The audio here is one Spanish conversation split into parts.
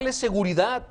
seguridad,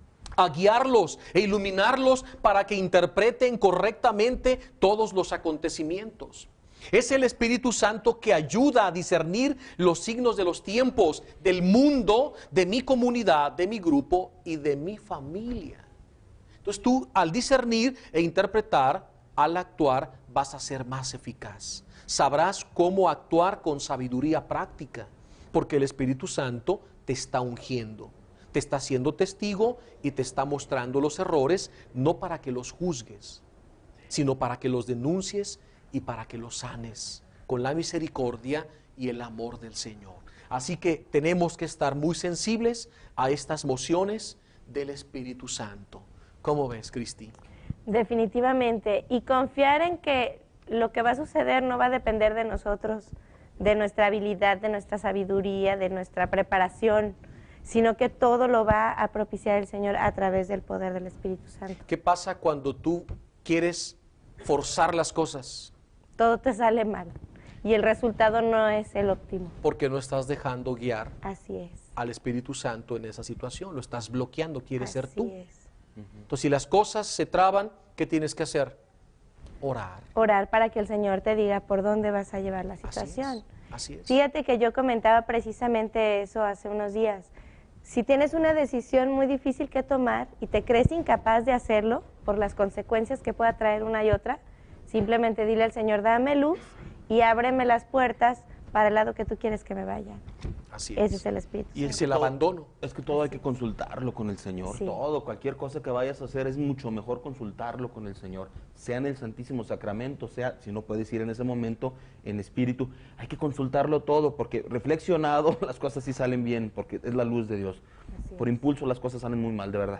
a guiarlos e iluminarlos para que interpreten correctamente todos los acontecimientos. Es el Espíritu Santo que ayuda a discernir los signos de los tiempos, del mundo, de mi comunidad, de mi grupo y de mi familia. Entonces tú, al discernir e interpretar, al actuar, vas a ser más eficaz. Sabrás cómo actuar con sabiduría práctica, porque el Espíritu Santo te está ungiendo, te está haciendo testigo y te está mostrando los errores, no para que los juzgues, sino para que los denuncies y para que los sanes con la misericordia y el amor del Señor. Así que tenemos que estar muy sensibles a estas mociones del Espíritu Santo. ¿Cómo ves, Cristi? Definitivamente, y confiar en que lo que va a suceder no va a depender de nosotros, de nuestra habilidad, de nuestra sabiduría, de nuestra preparación, sino que todo lo va a propiciar el Señor a través del poder del Espíritu Santo. ¿Qué pasa cuando tú quieres forzar las cosas? Todo te sale mal y el resultado no es el óptimo. Porque no estás dejando guiar Así es. al Espíritu Santo en esa situación, lo estás bloqueando, quieres ser tú. Así es. Entonces, si las cosas se traban, ¿qué tienes que hacer? Orar. Orar para que el Señor te diga por dónde vas a llevar la situación. Así es. Fíjate que yo comentaba precisamente eso hace unos días. Si tienes una decisión muy difícil que tomar y te crees incapaz de hacerlo por las consecuencias que pueda traer una y otra, simplemente dile al Señor, dame luz y ábreme las puertas para el lado que tú quieres que me vaya. Así es. Ese es el Espíritu Y Santo. el abandono. Es que todo hay que consultarlo con el Señor, Sí. todo, cualquier cosa que vayas a hacer es mucho mejor consultarlo con el Señor, sea en el Santísimo Sacramento, sea, si no puedes ir en ese momento, en espíritu, hay que consultarlo todo, porque reflexionado las cosas sí salen bien, porque es la luz de Dios. Así Por es. impulso las cosas salen muy mal, de verdad,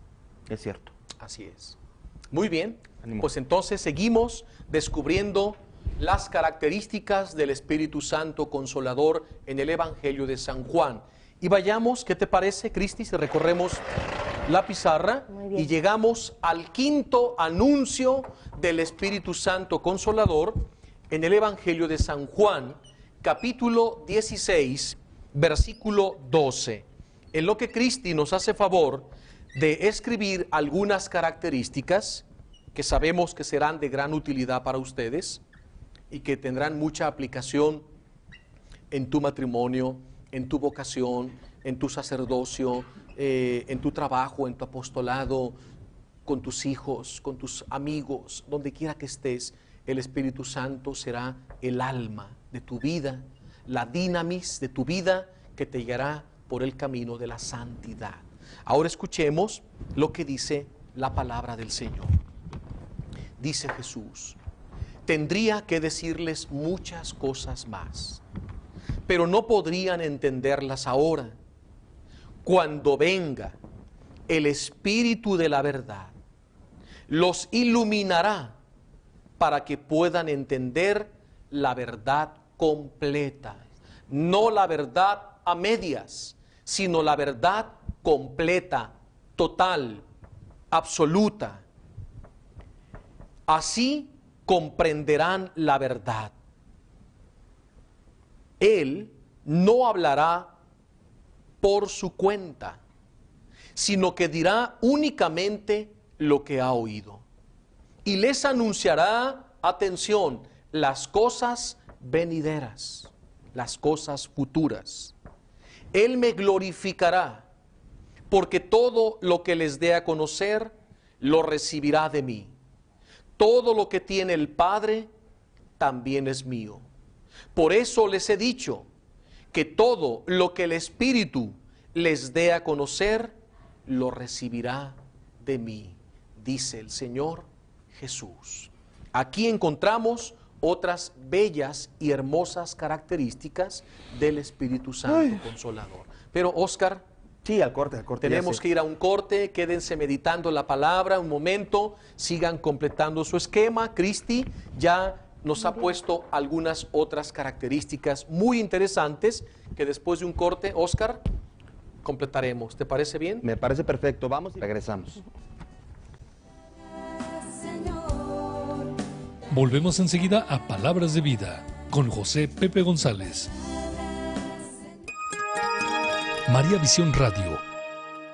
es cierto. Así es. Muy bien, Ánimo. pues entonces seguimos descubriendo las características del Espíritu Santo Consolador en el Evangelio de San Juan. Y vayamos, ¿qué te parece, Cristi, si recorremos la pizarra Muy bien. y llegamos al quinto anuncio del Espíritu Santo Consolador en el Evangelio de San Juan, capítulo 16, versículo 12, en lo que Cristi nos hace favor de escribir algunas características que sabemos que serán de gran utilidad para ustedes y que tendrán mucha aplicación en tu matrimonio, en tu vocación, en tu sacerdocio, en tu trabajo, en tu apostolado, con tus hijos, con tus amigos, donde quiera que estés. El Espíritu Santo será el alma de tu vida, la dinamis de tu vida que te guiará por el camino de la santidad. Ahora escuchemos lo que dice la palabra del Señor. Dice Jesús: tendría que decirles muchas cosas más, pero no podrían entenderlas ahora. Cuando venga el Espíritu de la verdad, los iluminará para que puedan entender la verdad completa. No la verdad a medias, sino la verdad completa, total, absoluta. Así comprenderán la verdad. Él no hablará por su cuenta, sino que dirá únicamente lo que ha oído. Y les anunciará, atención, las cosas venideras, las cosas futuras. Él me glorificará, porque todo lo que les dé a conocer, lo recibirá de mí. Todo lo que tiene el Padre también es mío. Por eso les he dicho que todo lo que el Espíritu les dé a conocer, lo recibirá de mí, dice el Señor Jesús. Aquí encontramos otras bellas y hermosas características del Espíritu Santo Consolador. Pero, Óscar, Sí, al corte. tenemos que ir a un corte, quédense meditando la palabra un momento, sigan completando su esquema. Cristi ya nos ha puesto algunas otras características muy interesantes que después de un corte, Óscar, completaremos. ¿Te parece bien? Me parece perfecto, vamos y regresamos. Volvemos enseguida a Palabras de Vida con José Pepe González. María Visión Radio,